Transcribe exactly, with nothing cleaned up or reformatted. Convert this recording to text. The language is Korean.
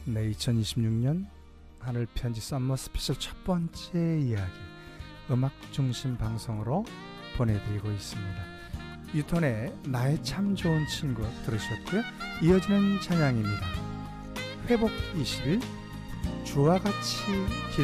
네, 이천이십육 년 하늘편지 썸머 스페셜 첫 번째 이야기 음악 중심 방송으로 보내드리고 있습니다. 유톤의 나의 참 좋은 친구 들으셨고요. 이어지는 찬양입니다. 회복 이십 일 주와 같이 길